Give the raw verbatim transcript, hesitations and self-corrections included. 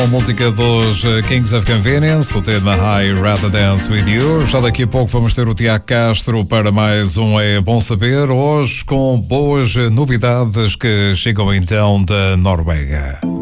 A música dos Kings of Convenience, o tema High Rather Dance With You. Já daqui a pouco vamos ter o Tiago Castro para mais um É Bom Saber, hoje com boas novidades que chegam então da Noruega.